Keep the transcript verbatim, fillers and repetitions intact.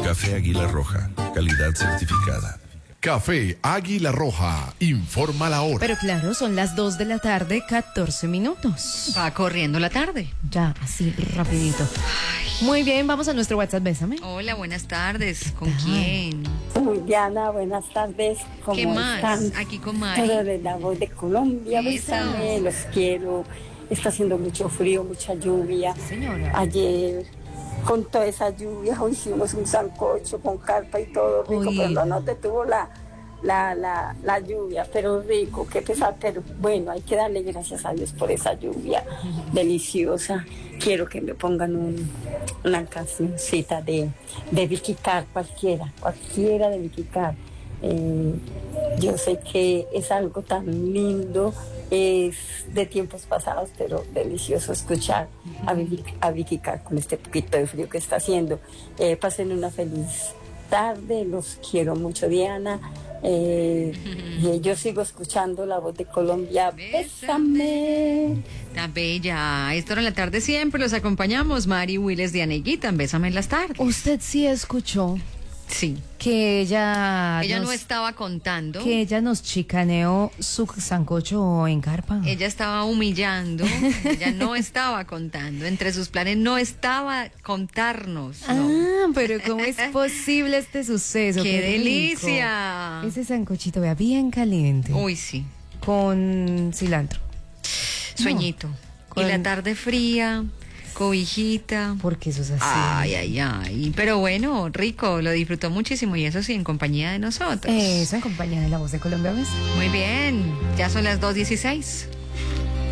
Café Águila Roja, calidad certificada. Café Águila Roja, informa la hora. Pero claro, son las dos de la tarde, catorce minutos. Va corriendo la tarde. Ya, así, rapidito. Ay. Muy bien, vamos a nuestro WhatsApp, bésame. Hola, buenas tardes. ¿Con quién? Uy, Diana, buenas tardes. ¿Cómo ¿Qué más? están? Aquí con Mari. Todo de la voz de Colombia, bésame, los quiero. Está haciendo mucho frío, mucha lluvia. Señora. Ayer, con toda esa lluvia, hoy hicimos un sancocho con carpa y todo rico, Uy. pero no nos detuvo la, la, la, la lluvia, pero rico, qué pesar, pero bueno, hay que darle gracias a Dios por esa lluvia deliciosa. Quiero que me pongan un, una cancioncita de, de Vicky Carr, cualquiera, cualquiera de Vicky Carr. Eh, yo sé que es algo tan lindo, es de tiempos pasados, pero delicioso escuchar a Vicky, a Vicky Carr con este poquito de frío que está haciendo. Eh, pasen una feliz tarde, los quiero mucho, Diana. Eh, y yo sigo escuchando la voz de Colombia. Bésame. Tan bella. A esta hora en la tarde siempre los acompañamos. Mari, Willes, Diana y Guita. Bésame en las tardes. Usted sí escuchó Sí. que ella... Ella nos, no estaba contando. Que ella nos chicaneó su sancocho en carpa. Ella estaba humillando. Ella no estaba contando. Entre sus planes no estaba contarnos. No. Ah, pero ¿cómo es posible este suceso? ¡Qué rico! delicia! Ese sancochito, vea, bien caliente. Uy, sí. Con cilantro. Sueñito. Con- Y la tarde fría, cobijita. Porque eso es así. Ay, ay, ay. Pero bueno, rico, lo disfrutó muchísimo y eso sí, en compañía de nosotros. Eso en compañía de la voz de Colombia, ¿ves? Muy bien, ya son las dos dieciséis.